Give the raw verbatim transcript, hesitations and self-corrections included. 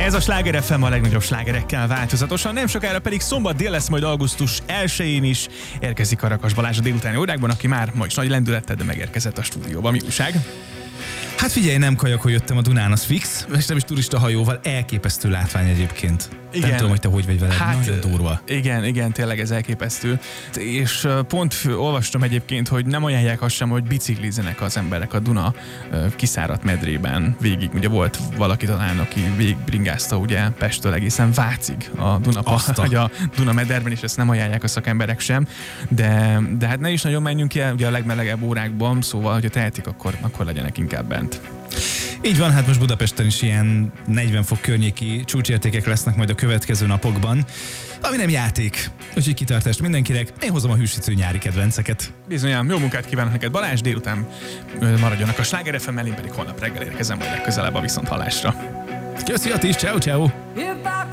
Ez a Sláger ef em a legnagyobb slágerekkel változatosan, nem sokára pedig szombat dél lesz, majd augusztus elsején is érkezik Arakas Balázs a délutáni órákban, aki már ma is nagy lendülettel, de megérkezett a stúdióba. Mi újság? Hát figyelj, nem kajakon jöttem a Dunán, az fix, és nem is turista hajóval, elképesztő látvány egyébként. Igen. Nem tudom, hogy te hogy vagy veled, hát, nagyon durva. Igen, igen, tényleg ez elképesztő. És pont olvastam egyébként, hogy nem ajánlják azt sem, hogy biciklizzenek az emberek a Duna kiszáradt medrében végig. Ugye volt valaki talán, aki végigbringázta ugye Pesttől egészen Vácig a Duna, vagy a Duna mederben, és ezt nem ajánlják a szakemberek sem. De, de hát ne is nagyon menjünk el ugye a legmelegebb órákban, szóval, hogyha tehetik, akkor, akkor legyenek inkább bent. Így van, hát most Budapesten is ilyen negyven fok környéki csúcsértékek lesznek majd a következő napokban, ami nem játék. Úgyhogy kitartást mindenkinek, én hozom a hűsítő nyári kedvenceket. Bizonyám, jó munkát kívánok neked, Balázs, délután maradjanak a Sláger ef em-mel, én pedig holnap reggel érkezem majd legközelebb a viszonthallásra. Köszi, Atis, ciao, ciao.